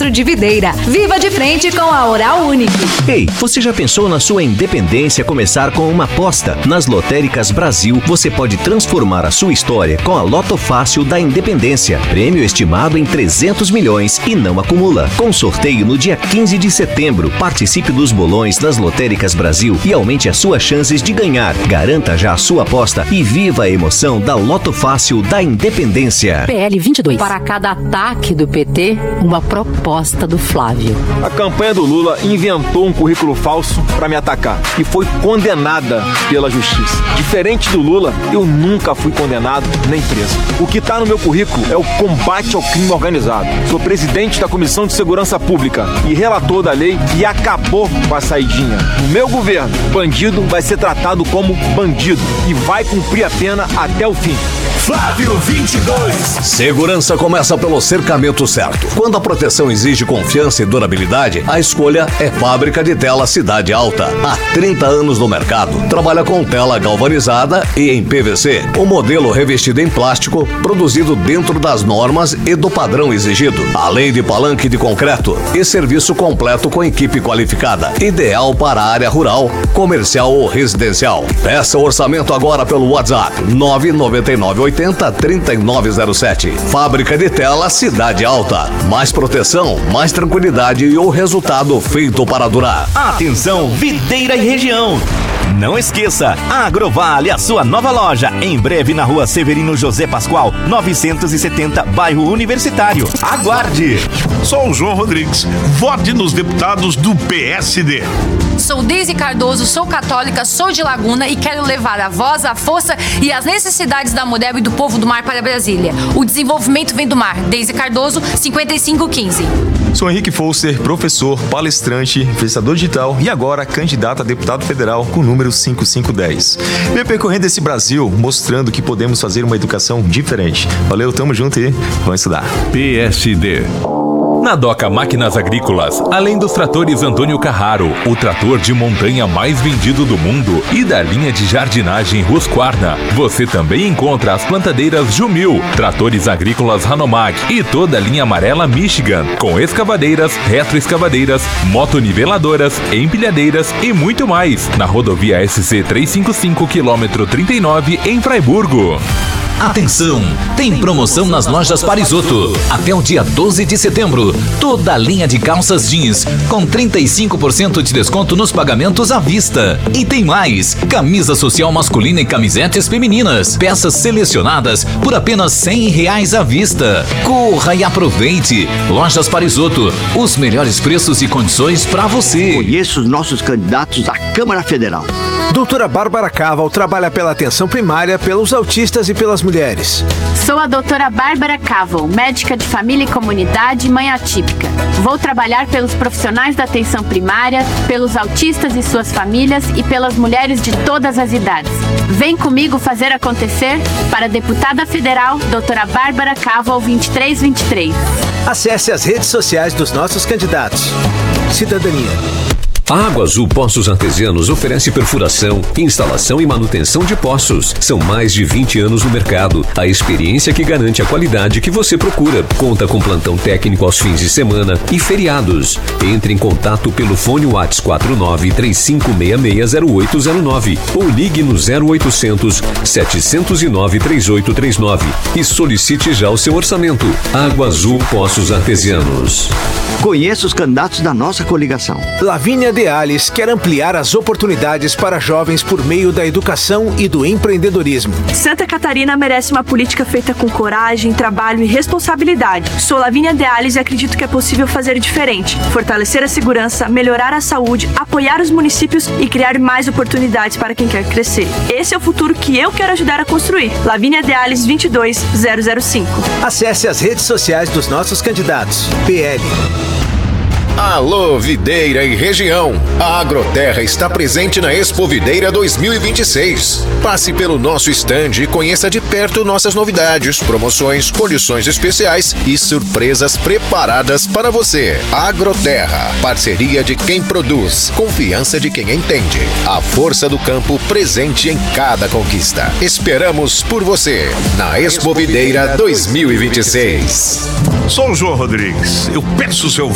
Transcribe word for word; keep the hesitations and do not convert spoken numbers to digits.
centro de Videira. Viva de frente com a Oral Unique. Ei, você já pensou na sua independência começar com uma aposta? Nas Lotéricas Brasil, você pode transformar a sua história com a Loto Fácil da Independência. Prêmio estimado em trezentos milhões e não acumula. Com sorteio no dia quinze de setembro. Participe dos bolões das Lotéricas Brasil e aumente as suas chances de ganhar. Garanta já a sua aposta e viva a emoção da Loto Fácil da Independência. P L vinte e dois. Para cada ataque do P T, uma proposta do Flávio. A campanha do Lula inventou um currículo falso para me atacar e foi condenada pela justiça. Diferente do Lula, eu nunca fui condenado nem preso. O que está no meu currículo é o combate ao crime organizado. Sou presidente da Comissão de Segurança Pública e relator da lei que acabou com a saidinha. No meu governo, bandido vai ser tratado como bandido e vai cumprir a pena até o fim. Flávio vinte e dois. Segurança começa pelo cercamento certo. Quando a proteção exige confiança e durabilidade, a escolha é Fábrica de Tela Cidade Alta. Há trinta anos no mercado. Trabalha com tela galvanizada e em P V C. O modelo revestido em plástico, produzido dentro das normas e do padrão exigido. Além de palanque de concreto e serviço completo com equipe qualificada. Ideal para a área rural, comercial ou residencial. Peça o orçamento agora pelo WhatsApp nove nove nove oito zero três nove zero sete. Fábrica de Tela Cidade Alta. Mais proteção, mais tranquilidade e o resultado feito para durar. Atenção, Videira e região. Não esqueça, a Agrovale, a sua nova loja, em breve na rua Severino José Pascoal, novecentos e setenta, bairro Universitário. Aguarde! Sou o João Rodrigues. Vote nos deputados do P S D. Sou Deise Cardoso, sou católica, sou de Laguna e quero levar a voz, a força e as necessidades da mulher e do povo do mar para Brasília. O desenvolvimento vem do mar. Deise Cardoso, cinquenta e cinco quinze. Sou Henrique Foster, professor, palestrante, influenciador digital e agora candidato a deputado federal com o número cinco cinco um zero. Venho percorrendo esse Brasil mostrando que podemos fazer uma educação diferente. Valeu, tamo junto e vamos estudar. P S D. Na Doca Máquinas Agrícolas, além dos tratores Antônio Carraro, o trator de montanha mais vendido do mundo, e da linha de jardinagem Husqvarna, você também encontra as plantadeiras Jumil, tratores agrícolas Hanomag e toda a linha amarela Michigan, com escavadeiras, retroescavadeiras, motoniveladoras, empilhadeiras e muito mais, na rodovia S C trezentos e cinquenta e cinco, quilômetro trinta e nove, em Fraiburgo. Atenção! Tem promoção nas lojas Parisotto. Até o dia doze de setembro. Toda a linha de calças jeans com trinta e cinco por cento de desconto nos pagamentos à vista. E tem mais! Camisa social masculina e camisetes femininas. Peças selecionadas por apenas cem reais à vista. Corra e aproveite! Lojas Parisotto. Os melhores preços e condições para você. Conheça os nossos candidatos à Câmara Federal. Doutora Bárbara Caval trabalha pela atenção primária, pelos autistas e pelas mulheres. Sou a doutora Bárbara Caval, médica de família e comunidade e mãe atípica. Vou trabalhar pelos profissionais da atenção primária, pelos autistas e suas famílias e pelas mulheres de todas as idades. Vem comigo fazer acontecer para deputada federal, doutora Bárbara Caval vinte e três vinte e três. Acesse as redes sociais dos nossos candidatos. Cidadania. A Água Azul Poços Artesianos oferece perfuração, instalação e manutenção de poços. São mais de vinte anos no mercado. A experiência que garante a qualidade que você procura. Conta com plantão técnico aos fins de semana e feriados. Entre em contato pelo fone WhatsApp quatro nove três cinco seis seis zero oito zero nove ou ligue no zero oitocentos, sete zero nove, três oito três nove e solicite já o seu orçamento. Água Azul Poços Artesianos. Conheça os candidatos da nossa coligação. Lavínia Deales quer ampliar as oportunidades para jovens por meio da educação e do empreendedorismo. Santa Catarina merece uma política feita com coragem, trabalho e responsabilidade. Sou Lavínia Deales e acredito que é possível fazer diferente. Fortalecer a segurança, melhorar a saúde, apoiar os municípios e criar mais oportunidades para quem quer crescer. Esse é o futuro que eu quero ajudar a construir. Lavínia Deales vinte e dois zero zero cinco. Acesse as redes sociais dos nossos candidatos. P L. Alô, Videira e região. A Agroterra está presente na Expo Videira dois mil e vinte e seis. Passe pelo nosso estande e conheça de perto nossas novidades, promoções, condições especiais e surpresas preparadas para você. Agroterra, parceria de quem produz, confiança de quem entende. A força do campo presente em cada conquista. Esperamos por você na Expo Videira dois mil e vinte e seis. Sou o João Rodrigues. Eu peço seu